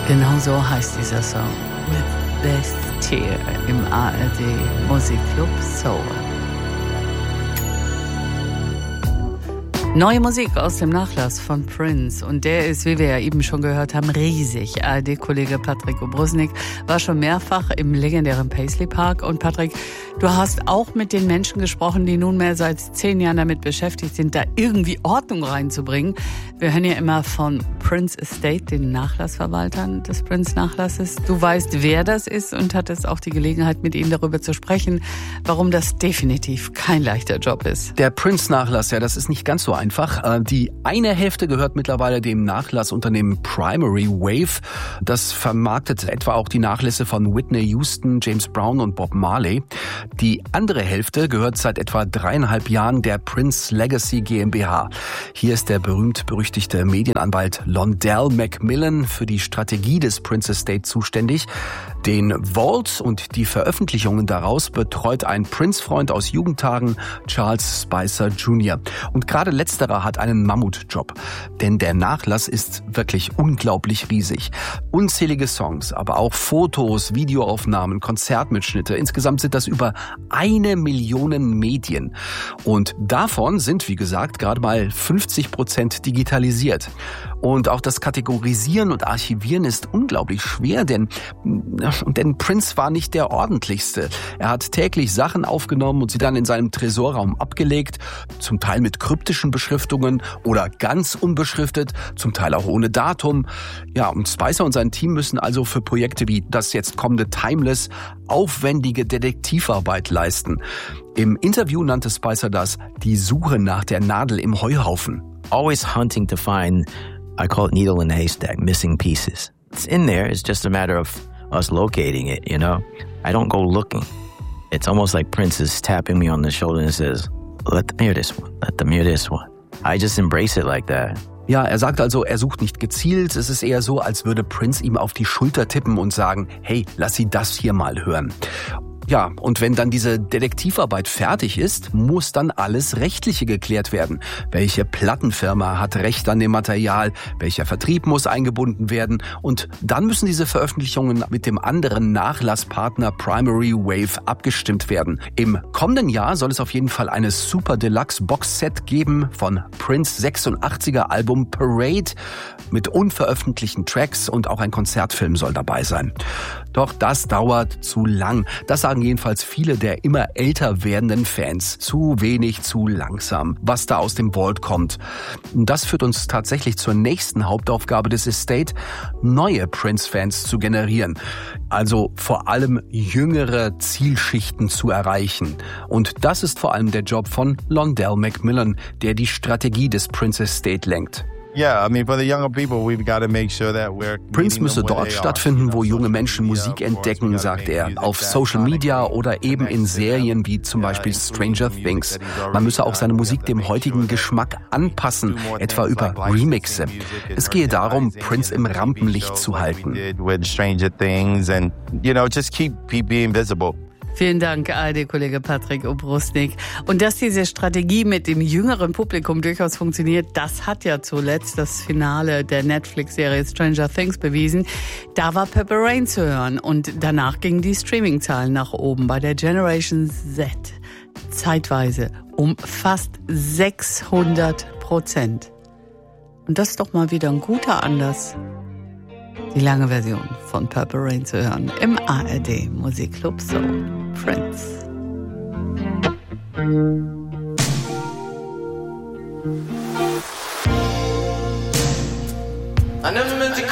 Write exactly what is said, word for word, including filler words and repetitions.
Genau so heißt dieser Song. With This Tear im A R D Musikclub Soul. Neue Musik aus dem Nachlass von Prince und der ist, wie wir ja eben schon gehört haben, riesig. A R D-Kollege Patrick Obrusnik war schon mehrfach im legendären Paisley Park. Und Patrick, du hast auch mit den Menschen gesprochen, die nunmehr seit zehn Jahren damit beschäftigt sind, da irgendwie Ordnung reinzubringen. Wir hören ja immer von Prince Estate, den Nachlassverwaltern des Prince-Nachlasses. Du weißt, wer das ist und hattest auch die Gelegenheit, mit ihnen darüber zu sprechen, warum das definitiv kein leichter Job ist. Der Prince-Nachlass, ja, das ist nicht ganz so einfach. Die eine Hälfte gehört mittlerweile dem Nachlassunternehmen Primary Wave. Das vermarktet etwa auch die Nachlässe von Whitney Houston, James Brown und Bob Marley. Die andere Hälfte gehört seit etwa dreieinhalb Jahren der Prince Legacy GmbH. Hier ist der berühmt-berüchtigte Medienanwalt Londell Macmillan für die Strategie des Prince Estate zuständig. Den Vault und die Veröffentlichungen daraus betreut ein Prince-Freund aus Jugendtagen, Charles Spicer Junior Und gerade letzterer hat einen Mammutjob, denn der Nachlass ist wirklich unglaublich riesig. Unzählige Songs, aber auch Fotos, Videoaufnahmen, Konzertmitschnitte. Insgesamt sind das über eine Million Medien. Und davon sind, wie gesagt, gerade mal fünfzig Prozent digitalisiert. Und auch das Kategorisieren und Archivieren ist unglaublich schwer, denn, denn Prince war nicht der ordentlichste. Er hat täglich Sachen aufgenommen und sie dann in seinem Tresorraum abgelegt, zum Teil mit kryptischen Beschriftungen oder ganz unbeschriftet, zum Teil auch ohne Datum. Ja, und Spicer und sein Team müssen also für Projekte wie das jetzt kommende Timeless aufwendige Detektivarbeit leisten. Im Interview nannte Spicer das die Suche nach der Nadel im Heuhaufen. Always hunting to find, I call it needle in a haystack, missing pieces. It's in there, it's just a matter of us locating it, you know? I don't go looking. It's almost like Prince is tapping me on the shoulder and says, let them hear this one, let them hear this one. I just embrace it like that. Ja, er sagt also, er sucht nicht gezielt. Es ist eher so, als würde Prince ihm auf die Schulter tippen und sagen, hey, lass sie das hier mal hören. Ja, und wenn dann diese Detektivarbeit fertig ist, muss dann alles Rechtliche geklärt werden. Welche Plattenfirma hat Recht an dem Material? Welcher Vertrieb muss eingebunden werden? Und dann müssen diese Veröffentlichungen mit dem anderen Nachlasspartner Primary Wave abgestimmt werden. Im kommenden Jahr soll es auf jeden Fall eine Super Deluxe Boxset geben von Prince sechsundachtziger Album Parade mit unveröffentlichten Tracks und auch ein Konzertfilm soll dabei sein. Doch das dauert zu lang. Das sagen jedenfalls viele der immer älter werdenden Fans. Zu wenig, zu langsam, was da aus dem Vault kommt. Das führt uns tatsächlich zur nächsten Hauptaufgabe des Estate, neue Prince-Fans zu generieren. Also vor allem jüngere Zielschichten zu erreichen. Und das ist vor allem der Job von Londell Macmillan, der die Strategie des Prince Estate lenkt. Prince müsse dort stattfinden, wo junge Menschen Musik entdecken, sagt er, auf Social Media oder eben in Serien wie zum Beispiel Stranger Things. Man müsse auch seine Musik dem heutigen Geschmack anpassen, etwa über Remixe. Es gehe darum, Prince im Rampenlicht zu halten. Vielen Dank, A R D-Kollege Patrick Obrusnik. Und dass diese Strategie mit dem jüngeren Publikum durchaus funktioniert, das hat ja zuletzt das Finale der Netflix-Serie Stranger Things bewiesen. Da war Purple Rain zu hören und danach gingen die Streaming-Zahlen nach oben bei der Generation Z. Zeitweise um fast sechshundert Prozent. Und das ist doch mal wieder ein guter Anlass, die lange Version von Purple Rain zu hören im A R D Musikclub Soul. Prince. I never meant to